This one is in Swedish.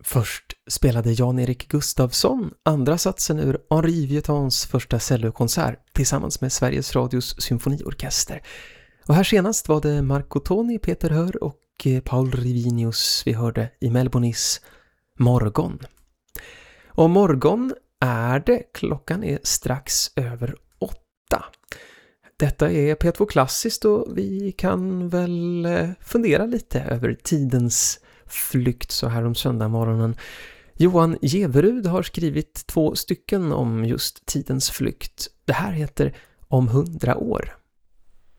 Först spelade Jan-Erik Gustafsson andra satsen ur Henri Vieuxtemps första cellokonsert tillsammans med Sveriges Radios symfoniorkester. Och här senast var det Marco Toni, Peter Hör och Paul Rivinius vi hörde i Melbonis Morgon. Och morgon är det, klockan är strax över 8. Detta är P2 Klassiskt och vi kan väl fundera lite över tidens flykt så här om söndagmorgonen. Johan Jeverud har skrivit 2 stycken om just tidens flykt. Det här heter Om 100 år.